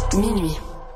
Minuit.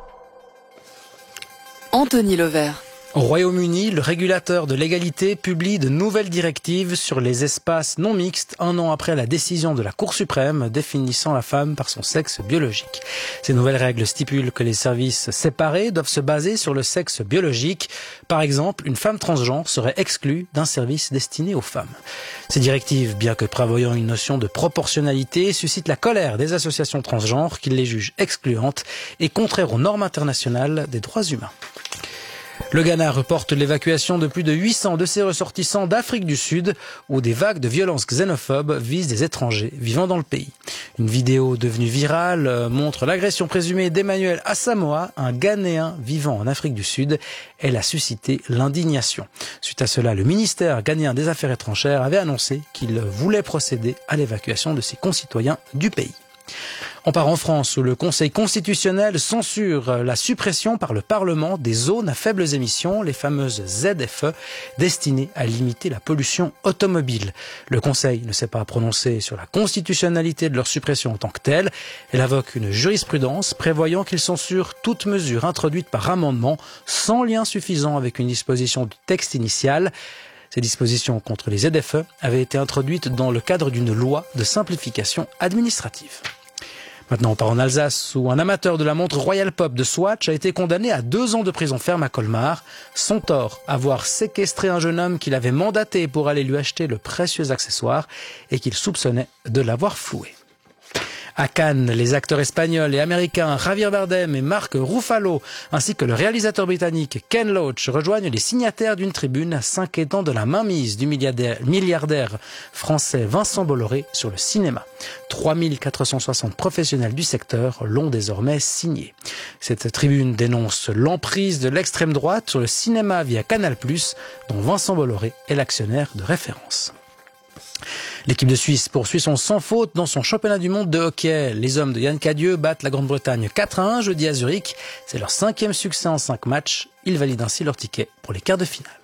Anthony Levert. Au Royaume-Uni, le régulateur de l'égalité publie de nouvelles directives sur les espaces non mixtes 1 an après la décision de la Cour suprême définissant la femme par son sexe biologique. Ces nouvelles règles stipulent que les services séparés doivent se baser sur le sexe biologique. Par exemple, une femme transgenre serait exclue d'un service destiné aux femmes. Ces directives, bien que prévoyant une notion de proportionnalité, suscitent la colère des associations transgenres qui les jugent excluantes et contraires aux normes internationales des droits humains. Le Ghana reporte l'évacuation de plus de 800 de ses ressortissants d'Afrique du Sud où des vagues de violences xénophobes visent des étrangers vivant dans le pays. Une vidéo devenue virale montre l'agression présumée d'Emmanuel Asamoah, un Ghanéen vivant en Afrique du Sud. Elle a suscité l'indignation. Suite à cela, le ministère ghanéen des Affaires étrangères avait annoncé qu'il voulait procéder à l'évacuation de ses concitoyens du pays. On part en France où le Conseil constitutionnel censure la suppression par le Parlement des zones à faibles émissions, les fameuses ZFE, destinées à limiter la pollution automobile. Le Conseil ne s'est pas prononcé sur la constitutionnalité de leur suppression en tant que telle. Elle invoque une jurisprudence prévoyant qu'il censure toute mesure introduite par amendement sans lien suffisant avec une disposition du texte initial. Ces dispositions contre les ZFE avaient été introduites dans le cadre d'une loi de simplification administrative. Maintenant, on part en Alsace où un amateur de la montre Royal Pop de Swatch a été condamné à 2 ans de prison ferme à Colmar. Son tort, avoir séquestré un jeune homme qu'il avait mandaté pour aller lui acheter le précieux accessoire et qu'il soupçonnait de l'avoir floué. À Cannes, les acteurs espagnols et américains Javier Bardem et Mark Ruffalo, ainsi que le réalisateur britannique Ken Loach, rejoignent les signataires d'une tribune s'inquiétant de la mainmise du milliardaire français Vincent Bolloré sur le cinéma. 3460 professionnels du secteur l'ont désormais signé. Cette tribune dénonce l'emprise de l'extrême droite sur le cinéma via Canal+, dont Vincent Bolloré est l'actionnaire de référence. L'équipe de Suisse poursuit son sans faute dans son championnat du monde de hockey. Les hommes de Yann Cadieux battent la Grande-Bretagne 4-1 jeudi à Zurich. C'est leur 5e succès en 5 matchs. Ils valident ainsi leur ticket pour les quarts de finale.